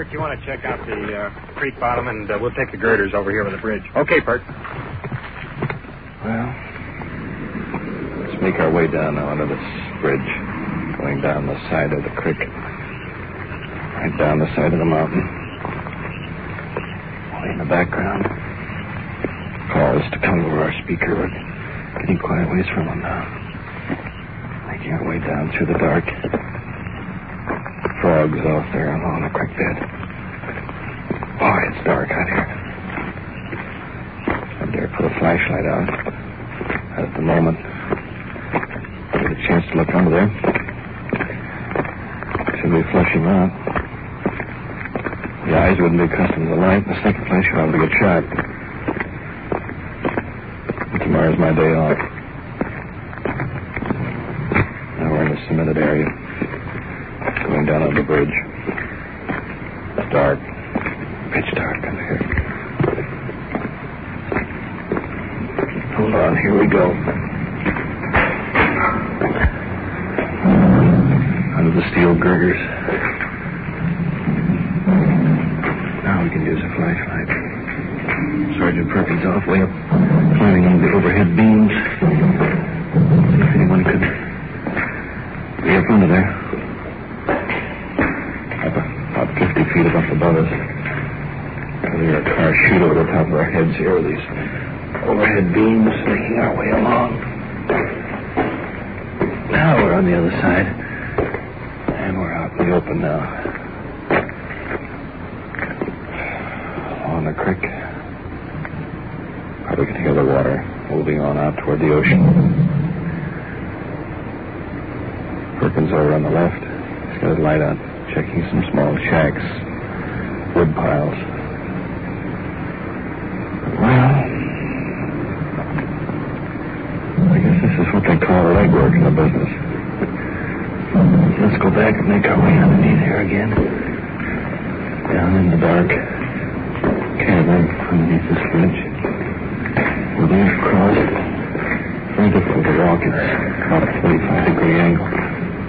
Perk, you want to check out the creek bottom, and we'll take the girders over here with the bridge. Okay, Perk. Well, let's make our way down now under this bridge, going down the side of the creek, right down the side of the mountain. Way in the background, calls to come over our speaker. We're getting quite a ways from them now. Making our way down through the dark. Frogs off there along the creek bed. Boy, it's dark out here. I dare put a flashlight out at the moment. Get a chance to look under there. Should be flushing out. The eyes wouldn't be accustomed to the light. The second flash would have a good shot. And tomorrow's my day off. Now we're in a cemented area. Going down on the bridge. It's dark. Pitch dark under here. Hold on, here we go. Under the steel girders. Now we can use a flashlight. Sergeant Perkins off way up, climbing on the overhead beams. See if anyone could be up under there. About 50 feet above us. Having our car shoot over the top of our heads here with these overhead beams, making our way along. Now we're on the other side. And we're out in the open now. On the creek. Probably can hear the water moving on out toward the ocean. Perkins over on the left. He's got his light on, checking some small shacks, wood piles. Well, I guess this is what they call legwork in the business. Let's go back and make our way underneath here again. Down in the dark cavern underneath this bridge. We're going across. Very difficult to walk. It's about a 45-degree angle.